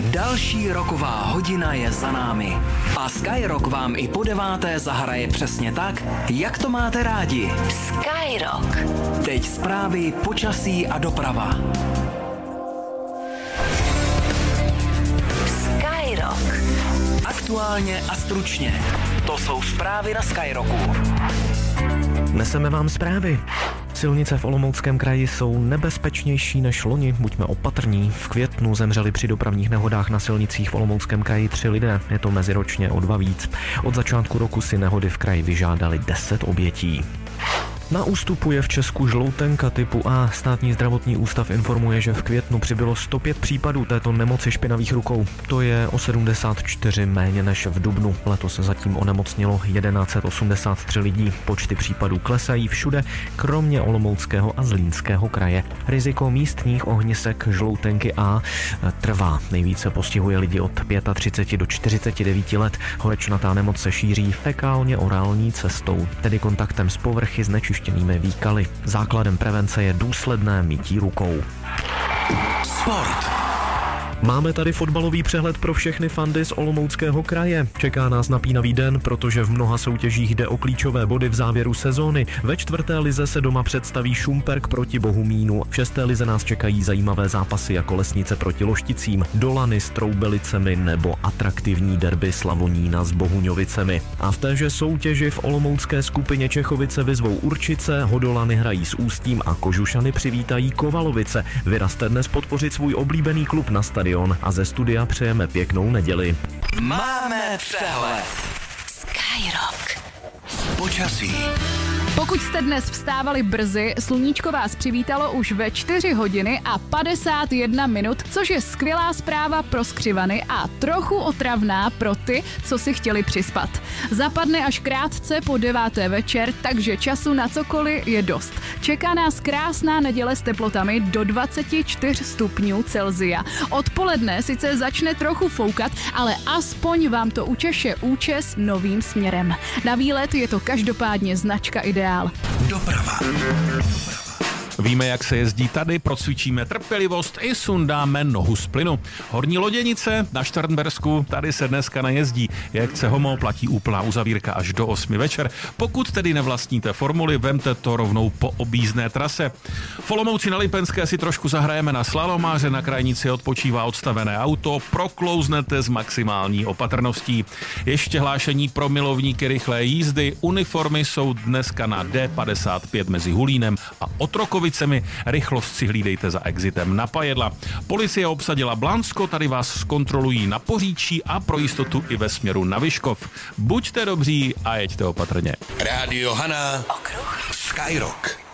Další roková hodina je za námi. A Skyrock vám i po 9. zahraje přesně tak, jak to máte rádi. Skyrock. Teď zprávy, počasí a doprava. Skyrock. Aktuálně a stručně. To jsou zprávy na Skyrocku. Neseme vám zprávy. Silnice v Olomouckém kraji jsou nebezpečnější než loni, buďme opatrní. V květnu zemřeli při dopravních nehodách na silnicích v Olomouckém kraji 3 lidé, je to meziročně o 2 víc. Od začátku roku si nehody v kraji vyžádali 10 obětí. Na ústupu je v Česku žloutenka typu A. Státní zdravotní ústav informuje, že v květnu přibylo 105 případů této nemoci špinavých rukou. To je o 74 méně než v dubnu. Letos zatím onemocnilo 1183 lidí. Počty případů klesají všude, kromě Olomouckého a Zlínského kraje. Riziko místních ohnisek žloutenky A trvá. Nejvíce postihuje lidi od 35 do 49 let. Horečnatá nemoc se šíří fekálně-orální cestou, tedy kontaktem s povrchy znečištěnými výkaly. Základem prevence je důsledné mytí rukou. Sport. Máme tady fotbalový přehled pro všechny fandy z Olomouckého kraje. Čeká nás napínavý den, protože v mnoha soutěžích jde o klíčové body v závěru sezóny. Ve 4. lize se doma představí Šumperk proti Bohumínu. V 6. lize nás čekají zajímavé zápasy jako Lesnice proti Lošticím, Dolany s Troubelicemi nebo atraktivní derby Slavonína s Bohuňovicemi. A v téže soutěži v olomoucké skupině Čechovice vyzvou Určice, Hodolany hrají s Ústím a Kožušany přivítají Kovalovice. Vyrazte dnes podpořit svůj oblíbený klub na stadion a ze studia přejeme pěknou neděli. Máme přehled. Skyrock. Počasí. Pokud jste dnes vstávali brzy, sluníčko vás přivítalo už ve 4 hodiny a 51 minut, což je skvělá zpráva pro skřivany a trochu otravná pro ty, co si chtěli přispat. Zapadne až krátce po 9. večer, takže času na cokoliv je dost. Čeká nás krásná neděle s teplotami do 24 stupňů Celsia. Odpoledne sice začne trochu foukat, ale aspoň vám to učeše účes novým směrem. Na výlet je to každopádně značka Ideál. Doprava. Víme, jak se jezdí tady, procvičíme trpělivost i sundáme nohu z plynu. Horní Loděnice na Šternbersku, tady se dneska nejezdí. Jak chce homo, platí úplná uzavírka až do 8 večer. Pokud tedy nevlastníte formuli, vemte to rovnou po objízdné trase. V Olomouci na Lipenské si trošku zahrajeme na slalomáře, na krajnici odpočívá odstavené auto, proklouznete s maximální opatrností. Ještě hlášení pro milovníky rychlé jízdy, uniformy jsou dneska na D55 mezi Hulínem a Otrokovicemi. Rychlost si hlídejte za exitem na Pajedla. Policie obsadila Blansko, tady vás zkontrolují na Poříčí a pro jistotu i ve směru na Vyškov. Buďte dobří a jeďte opatrně. Rádio Hana. Okruh. Skyrock.